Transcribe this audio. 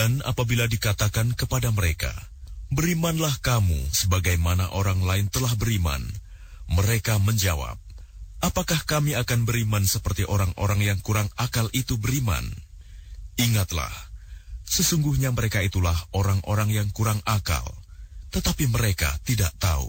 Dan apabila dikatakan kepada mereka, "Berimanlah kamu sebagaimana orang lain telah beriman," mereka menjawab, "Apakah kami akan beriman seperti orang-orang yang kurang akal itu beriman?" Ingatlah, sesungguhnya mereka itulah orang-orang yang kurang akal, tetapi mereka tidak tahu.